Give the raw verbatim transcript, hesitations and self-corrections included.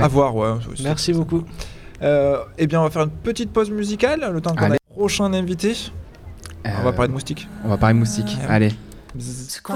À voir, ouais. C'est- Merci beaucoup. Euh, eh bien, on va faire une petite pause musicale, le temps qu'on Allez. ait le prochain invité. On va Euh, parler de moustiques. On va parler moustique. Ouais. Allez. Bzzz.